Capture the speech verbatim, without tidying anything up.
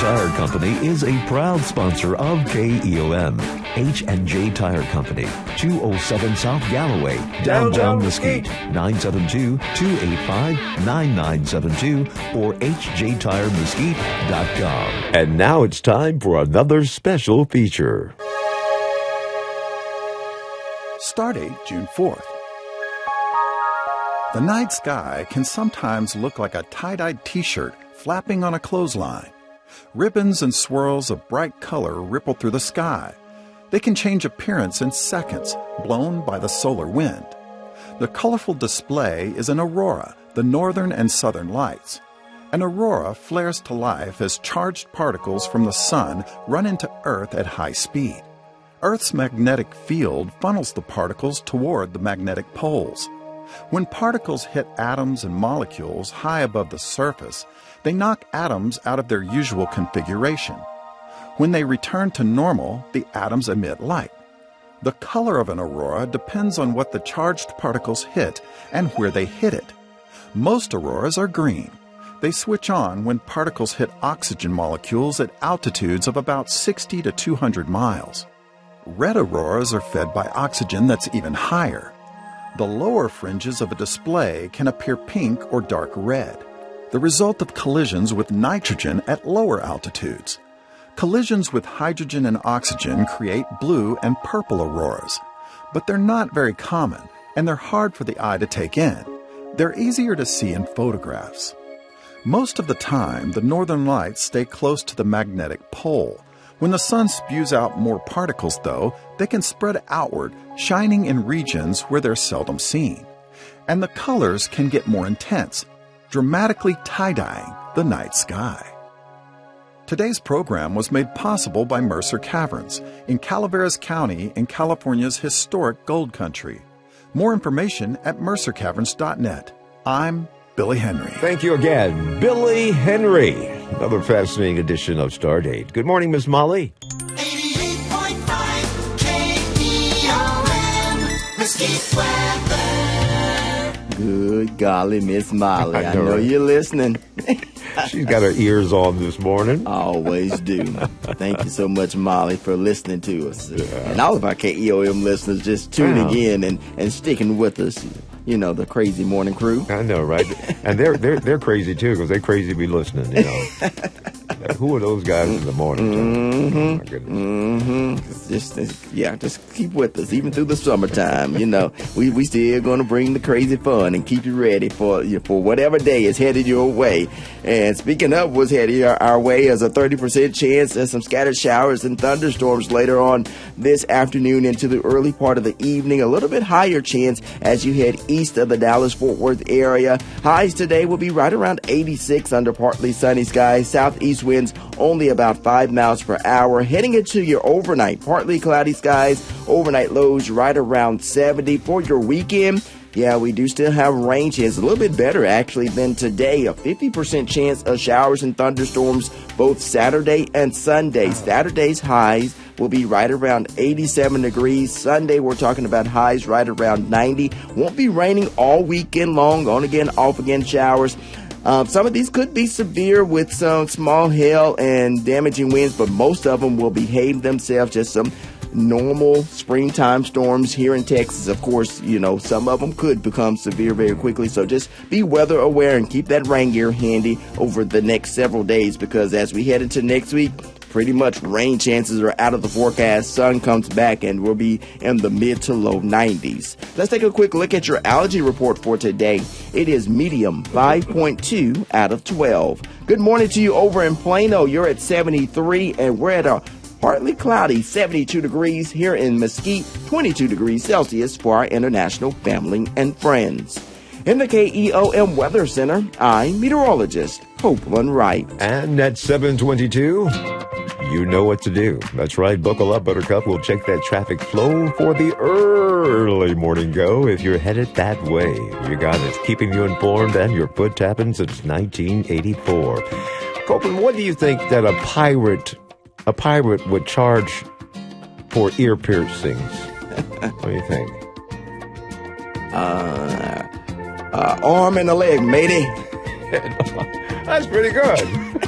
Tire Company is a proud sponsor of K E O M. H and J Tire Company, two oh seven South Galloway, downtown Mesquite, nine seven two, two eight five, nine nine seven two or h j tire mesquite dot com. And now it's time for another special feature. Stardate June fourth. The night sky can sometimes look like a tie-dyed t-shirt flapping on a clothesline. Ribbons and swirls of bright color ripple through the sky. They can change appearance in seconds, blown by the solar wind. The colorful display is an aurora, the northern and southern lights. An aurora flares to life as charged particles from the sun run into Earth at high speed. Earth's magnetic field funnels the particles toward the magnetic poles. When particles hit atoms and molecules high above the surface, they knock atoms out of their usual configuration. When they return to normal, the atoms emit light. The color of an aurora depends on what the charged particles hit and where they hit it. Most auroras are green. They switch on when particles hit oxygen molecules at altitudes of about sixty to two hundred miles. Red auroras are fed by oxygen that's even higher. The lower fringes of a display can appear pink or dark red, the result of collisions with nitrogen at lower altitudes. Collisions with hydrogen and oxygen create blue and purple auroras, but they're not very common, and they're hard for the eye to take in. They're easier to see in photographs. Most of the time, the northern lights stay close to the magnetic pole. When the sun spews out more particles, though, they can spread outward, shining in regions where they're seldom seen. And the colors can get more intense, dramatically tie-dyeing the night sky. Today's program was made possible by Mercer Caverns in Calaveras County in California's historic gold country. More information at mercer caverns dot net. I'm Billy Henry. Thank you again, Billy Henry. Another fascinating edition of Stardate. Good morning, Miss Molly. eighty-eight point five K E O M, Mesquite weather. Good golly, Miss Molly. I I know, know right? you're listening. She's got her ears on this morning. Always do. Thank you so much, Molly, for listening to us. Yeah. And all of our K E O M listeners just tuning Yeah. in and, and sticking with us. You know, the crazy morning crew. I know, right? And they're they're they're crazy too, because they're crazy to be listening. You know, who are those guys in the morning? Mm-hmm. Oh, my goodness. Mm-hmm. Just yeah, just keep with us even through the summertime. You know, we we still going to bring the crazy fun and keep you ready for for whatever day is headed your way. And speaking of what's headed our, our way, is a thirty percent chance of some scattered showers and thunderstorms later on this afternoon into the early part of the evening. A little bit higher chance as you head east of the Dallas-Fort Worth area. Highs today will be right around eighty-six under partly sunny skies. Southeast winds only about five miles per hour. Heading into your overnight, partly cloudy skies. Overnight lows right around seventy. For your weekend, yeah, we do still have rain chance. A little bit better, actually, than today. A fifty percent chance of showers and thunderstorms both Saturday and Sunday. Saturday's highs will be right around eighty-seven degrees. Sunday, we're talking about highs right around ninety. Won't be raining all weekend long. On again, off again showers. Uh, some of these could be severe with some small hail and damaging winds, but most of them will behave themselves. Just some normal springtime storms here in Texas. Of course, you know, some of them could become severe very quickly. So just be weather aware and keep that rain gear handy over the next several days, because as we head into next week, pretty much rain chances are out of the forecast. Sun comes back and we'll be in the mid to low nineties. Let's take a quick look at your allergy report for today. It is medium, five point two out of twelve. Good morning to you over in Plano. You're at seventy-three, and we're at a partly cloudy seventy-two degrees here in Mesquite, twenty-two degrees Celsius for our international family and friends. In the K E O M Weather Center, I'm meteorologist Copeland Wright. And at seven twenty-two, you know what to do. That's right. Buckle up, Buttercup. We'll check that traffic flow for the early morning go if you're headed that way. You got it. Keeping you informed and your foot tapping since nineteen eighty-four. Copeland, what do you think that a pirate, a pirate would charge for ear piercings? What do you think? Uh, uh, arm and a leg, matey. That's pretty good.